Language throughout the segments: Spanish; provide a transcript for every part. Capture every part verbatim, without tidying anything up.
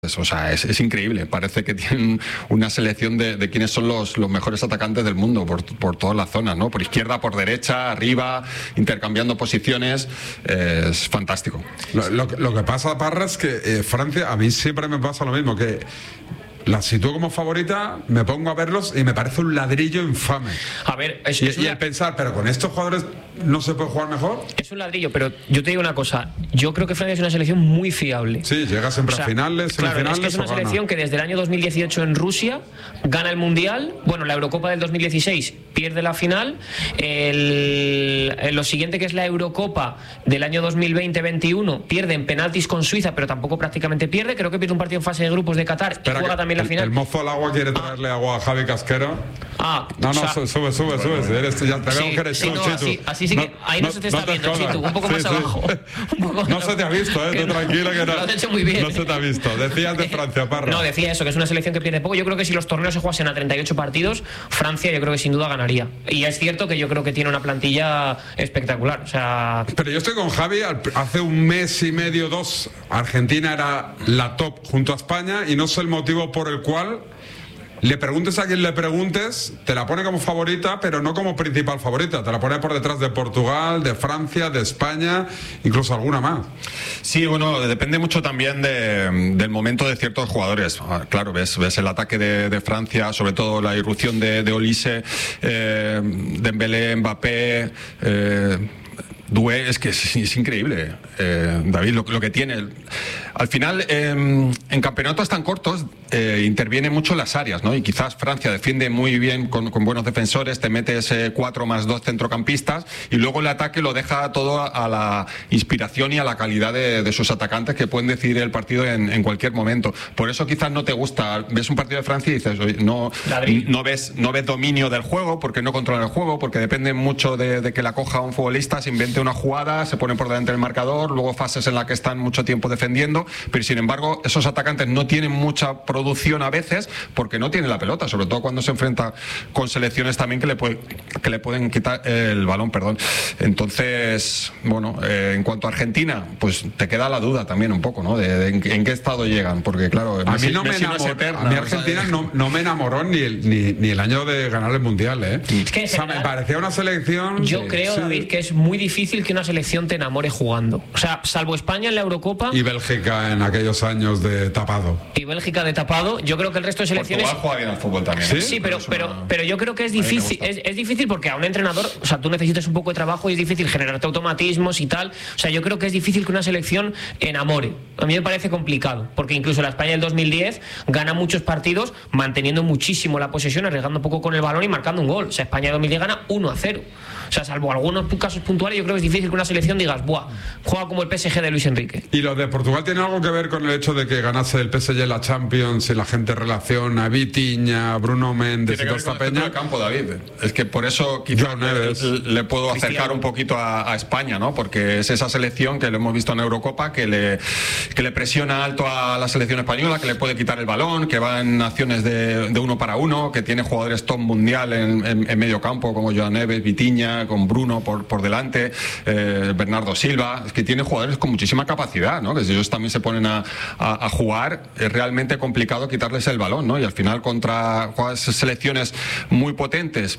O sea, es, es increíble. Parece que tienen una selección de, de quiénes son los, los mejores atacantes del mundo por, por todas las zonas, ¿no? Por izquierda, por derecha, arriba, intercambiando posiciones. Eh, es fantástico. Lo, lo, lo que pasa, Parra, es que eh, Francia, a mí siempre me pasa lo mismo, que la sitúo como favorita, me pongo a verlos y me parece un ladrillo infame. A ver, es, y, es y una... el pensar, pero con estos jugadores no se puede jugar mejor. Es un ladrillo, pero yo te digo una cosa. Yo creo que Francia es una selección muy fiable. Sí, llega siempre, o sea, a finales, claro, semifinales. Es que es una selección que desde el año dos mil dieciocho en Rusia gana el Mundial. Bueno, la Eurocopa del dos mil dieciséis pierde la final. El, lo siguiente, que es la Eurocopa del año dos mil veinte veintiuno, pierde en penaltis con Suiza, pero tampoco prácticamente pierde. Creo que pierde un partido en fase de grupos de Qatar. Espera, y juega también la el, final. El mozo al agua quiere traerle ah. agua a Javi Casquero. Ah, no, no, o sea, sube, sube, sube. Bueno, eres, ya te veo sí, que eres sí, tú, no, Chitu. así, así sí que no, ahí no, no se te está no te viendo, Chitu, un poco sí, más sí. abajo. Un poco no se te ha visto, eh, tú tranquila que no. Lo has hecho muy bien. No se te ha visto. Decías de Francia, Parra. No, decía eso, que es una selección que pierde poco. Yo creo que si los torneos se jugasen a treinta y ocho partidos, Francia yo creo que sin duda ganaría. Y es cierto que yo creo que tiene una plantilla espectacular. O sea... Pero yo estoy con Javi. Hace un mes y medio, dos, Argentina era la top junto a España y no sé el motivo por el cual le preguntes a quien le preguntes, te la pone como favorita, pero no como principal favorita. Te la pone por detrás de Portugal, de Francia, de España, incluso alguna más. Sí, bueno, depende mucho también de, del momento de ciertos jugadores. Claro, ves, ves el ataque de, de Francia, sobre todo la irrupción de, de Olise, eh, Dembélé, Mbappé... Eh, Doué, es que es, es increíble, eh, David, lo, lo que tiene. Al final, eh, en campeonatos tan cortos, eh, interviene mucho las áreas, ¿no? Y quizás Francia defiende muy bien con, con buenos defensores, te metes eh, cuatro más dos centrocampistas y luego el ataque lo deja todo a, a la inspiración y a la calidad de, de sus atacantes, que pueden decidir el partido en, en cualquier momento. Por eso quizás no te gusta, ves un partido de Francia y dices, oye, no, no, ves, no ves dominio del juego, porque no controlan el juego, porque depende mucho de, de que la coja un futbolista, se invente una jugada, se ponen por delante del marcador, luego fases en las que están mucho tiempo defendiendo, pero sin embargo esos atacantes no tienen mucha producción a veces porque no tienen la pelota, sobre todo cuando se enfrenta con selecciones también que le, puede, que le pueden quitar el balón, perdón. Entonces, bueno, eh, en cuanto a Argentina, pues te queda la duda también un poco, ¿no? De, de en, en qué estado llegan, porque claro, a Messi, mí no Messi me enamoró, no eterna, a mí Argentina o sea, no, no me enamoró ni el, ni, ni el año de ganar el Mundial, ¿eh? Es que o sea, me parecía una selección... Yo sí, creo, sí. David, que es muy difícil que una selección te enamore jugando. O sea, salvo España en la Eurocopa... Y Bélgica en aquellos años de tapado. Y Bélgica de tapado. Yo creo que el resto de selecciones... Portugal juega bien al fútbol también. Sí, sí, pero, pero, una... pero yo creo que es difícil. Es, es difícil porque a un entrenador, o sea, tú necesitas un poco de trabajo y es difícil generarte automatismos y tal. O sea, yo creo que es difícil que una selección enamore. A mí me parece complicado, porque incluso la España del dos mil diez gana muchos partidos manteniendo muchísimo la posesión, arriesgando poco con el balón y marcando un gol. O sea, España del dos mil diez gana uno a cero. O sea, salvo algunos casos puntuales, yo creo que es difícil que una selección digas, buah, juega como el P S G de Luis Enrique. ¿Y lo de Portugal tiene algo que ver con el hecho de que ganase el P S G en la Champions y la gente relaciona a Vitinha, Bruno Méndez y toda esta peña? El campo, David. Es que por eso quizás le, le puedo acercar Cristiano. un poquito a, a España, ¿no? Porque es esa selección que lo hemos visto en Eurocopa, que le, que le presiona alto a la selección española, que le puede quitar el balón, que va en acciones de, de uno para uno, que tiene jugadores top mundial en, en, en medio campo, como Joan Neves, Vitinha, con Bruno por, por delante, eh, Bernardo Silva, es que tiene jugadores con muchísima capacidad, ¿no? Que si ellos también se ponen a, a, a jugar, es realmente complicado quitarles el balón, ¿no? Y al final contra juegas selecciones muy potentes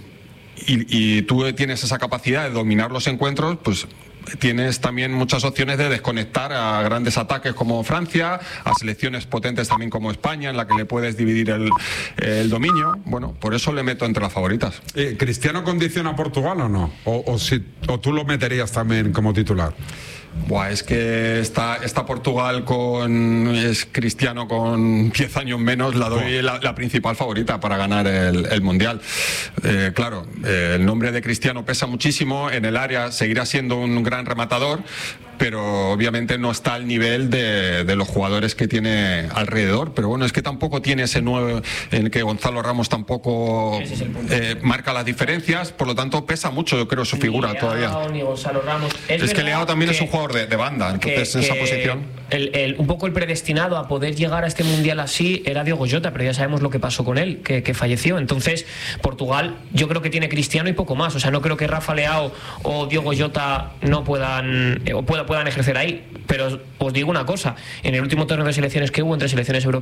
y, y tú tienes esa capacidad de dominar los encuentros, pues tienes también muchas opciones de desconectar a grandes ataques como Francia, a selecciones potentes también como España, en la que le puedes dividir el, el dominio. Bueno, por eso le meto entre las favoritas. Eh, ¿Cristiano condiciona a Portugal o no? O, o, si, ¿O tú lo meterías también como titular? Buah, es que está, está Portugal con es Cristiano con diez años menos, la doy la, la principal favorita para ganar el, el Mundial. Eh, claro, eh, el nombre de Cristiano pesa muchísimo, en el área seguirá siendo un gran rematador, pero obviamente no está al nivel de, de los jugadores que tiene alrededor. Pero bueno, es que tampoco tiene ese nuevo en el que Gonzalo Ramos tampoco eh, marca las diferencias, por lo tanto pesa mucho, yo creo, su figura ni Leao, todavía. Ni Gonzalo Ramos. Es, es que Leao también que, es un jugador de, de banda, entonces que, en esa posición. el, el, un poco el predestinado a poder llegar a este mundial así era Diogo Jota, pero ya sabemos lo que pasó con él, que, que falleció. Entonces, Portugal, yo creo que tiene Cristiano y poco más. O sea, no creo que Rafa Leao o Diogo Jota no puedan o puedan, puedan ejercer ahí. Pero os digo una cosa: en el último torneo de selecciones que hubo entre selecciones europeas,